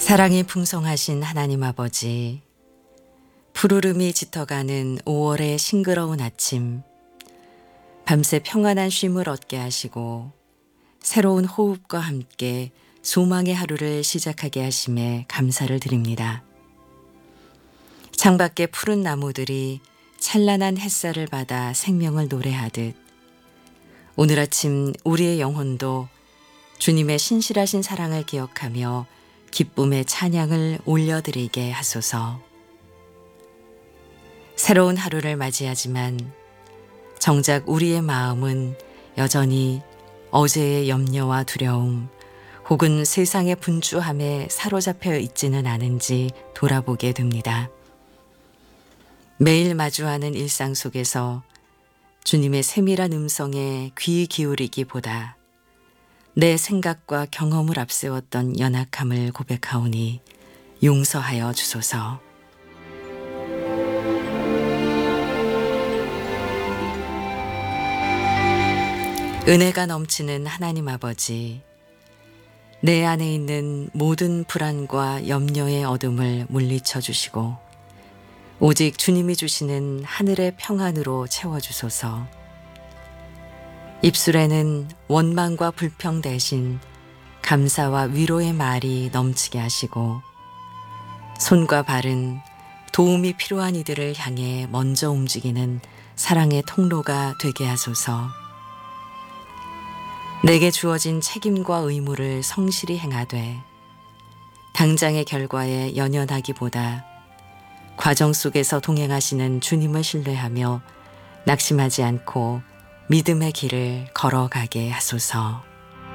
사랑이 풍성하신 하나님 아버지, 푸르름이 짙어가는 5월의 싱그러운 아침, 밤새 평안한 쉼을 얻게 하시고 새로운 호흡과 함께 소망의 하루를 시작하게 하심에 감사를 드립니다. 창밖의 푸른 나무들이 찬란한 햇살을 받아 생명을 노래하듯 오늘 아침 우리의 영혼도 주님의 신실하신 사랑을 기억하며 기쁨의 찬양을 올려드리게 하소서. 새로운 하루를 맞이하지만 정작 우리의 마음은 여전히 어제의 염려와 두려움 혹은 세상의 분주함에 사로잡혀 있지는 않은지 돌아보게 됩니다. 매일 마주하는 일상 속에서 주님의 세밀한 음성에 귀 기울이기보다 내 생각과 경험을 앞세웠던 연약함을 고백하오니 용서하여 주소서. 은혜가 넘치는 하나님 아버지, 내 안에 있는 모든 불안과 염려의 어둠을 물리쳐 주시고 오직 주님이 주시는 하늘의 평안으로 채워주소서. 입술에는 원망과 불평 대신 감사와 위로의 말이 넘치게 하시고 손과 발은 도움이 필요한 이들을 향해 먼저 움직이는 사랑의 통로가 되게 하소서. 내게 주어진 책임과 의무를 성실히 행하되 당장의 결과에 연연하기보다 과정 속에서 동행하시는 주님을 신뢰하며 낙심하지 않고 믿음의 길을 걸어가게 하소서.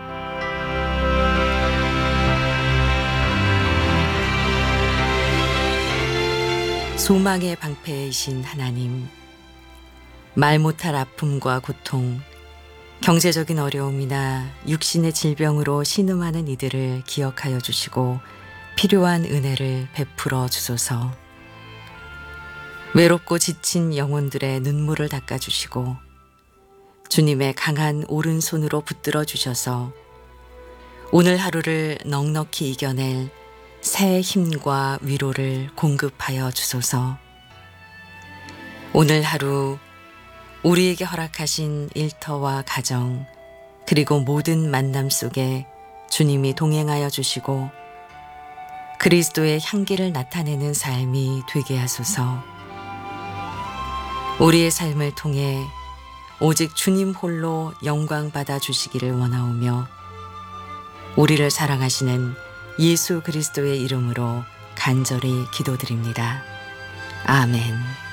소망의 방패이신 하나님, 말 못할 아픔과 고통, 경제적인 어려움이나 육신의 질병으로 신음하는 이들을 기억하여 주시고 필요한 은혜를 베풀어 주소서. 외롭고 지친 영혼들의 눈물을 닦아주시고 주님의 강한 오른손으로 붙들어 주셔서 오늘 하루를 넉넉히 이겨낼 새 힘과 위로를 공급하여 주소서. 오늘 하루 우리에게 허락하신 일터와 가정 그리고 모든 만남 속에 주님이 동행하여 주시고 그리스도의 향기를 나타내는 삶이 되게 하소서. 우리의 삶을 통해 오직 주님 홀로 영광 받아 주시기를 원하오며 우리를 사랑하시는 예수 그리스도의 이름으로 간절히 기도드립니다. 아멘.